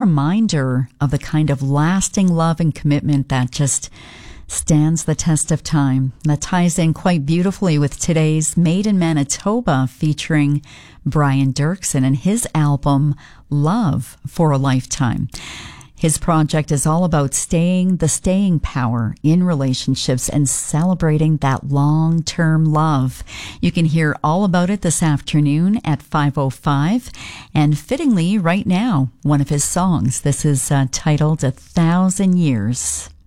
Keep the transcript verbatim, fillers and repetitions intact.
reminder of the kind of lasting love and commitment that just stands the test of time. That ties in quite beautifully with today's Made in Manitoba, featuring Brian Dirksen and his album Love for a Lifetime. His project is all about staying the staying power in relationships and celebrating that long-term love. You can hear all about it this afternoon at five oh five. And fittingly, right now, one of his songs. This is uh, titled A Thousand Years.